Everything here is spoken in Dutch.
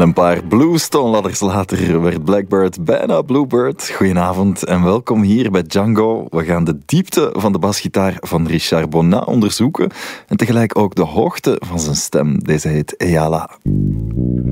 een paar Blues toonladders later werd Blackbird bijna Bluebird. Goedenavond en welkom hier bij Django. We gaan de diepte van de basgitaar van Richard Bonnat onderzoeken en tegelijk ook de hoogte van zijn stem. Deze heet Eyala.